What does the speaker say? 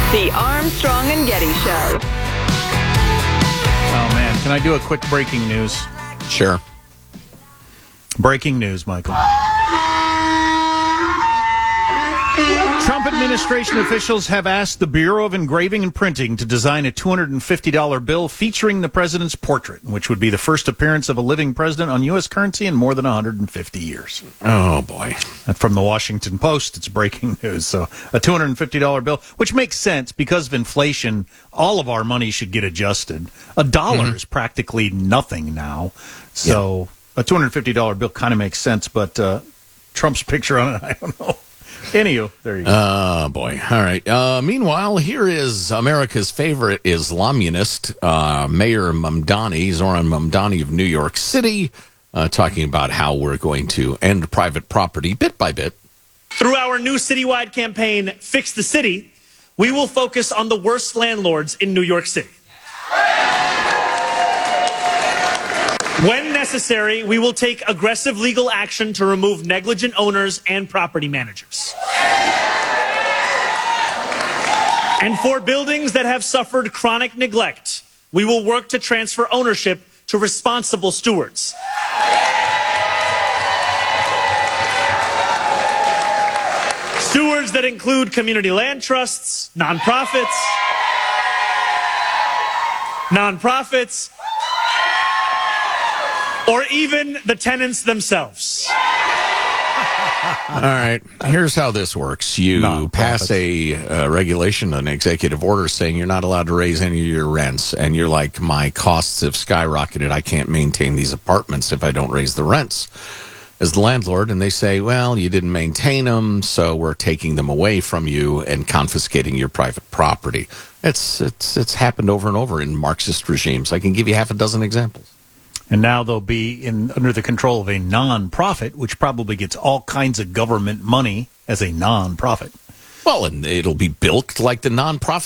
The Armstrong and Getty Show. Oh, man. Can I do a quick breaking news? Sure. Breaking news, Michael. Trump administration officials have asked the Bureau of Engraving and Printing to design a $250 bill featuring the president's portrait, which would be the first appearance of a living president on U.S. currency in more than 150 years. Oh, boy. And from the Washington Post, it's breaking news. So a $250 bill, which makes sense because of inflation. All of our money should get adjusted. A dollar is practically nothing now. So a $250 bill kind of makes sense, but Trump's picture on it, I don't know. Anywho, there you go. Oh, boy. All right. Meanwhile, here is America's favorite Islamunist, Mayor Mamdani, Zoran Mamdani of New York City, talking about how we're going to end private property bit by bit. Through our new citywide campaign, Fix the City, we will focus on the worst landlords in New York City. When necessary, we will take aggressive legal action to remove negligent owners and property managers. And for buildings that have suffered chronic neglect, we will work to transfer ownership to responsible stewards. Stewards that include community land trusts, nonprofits, or even the tenants themselves. All right. Here's how this works. You pass a regulation, an executive order saying you're not allowed to raise any of your rents. And you're like, my costs have skyrocketed. I can't maintain these apartments if I don't raise the rents as the landlord. And they say, well, you didn't maintain them, so we're taking them away from you and confiscating your private property. It's happened over and over in Marxist regimes. I can give you half a dozen examples. And now they'll be under the control of a nonprofit, which probably gets all kinds of government money as a nonprofit. Well, and it'll be built like the nonprofit